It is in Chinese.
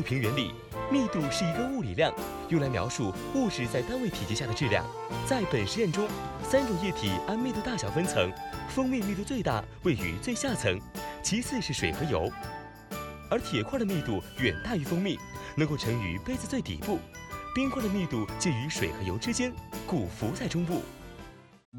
平原理，密度是一个物理量，用来描述物质在单位体积下的质量。在本实验中，3种液体按密度大小分层，蜂蜜密度最大，位于最下层，其次是水和油。而铁块的密度远大于蜂蜜，能够沉于杯子最底部；冰块的密度介于水和油之间，故浮在中部。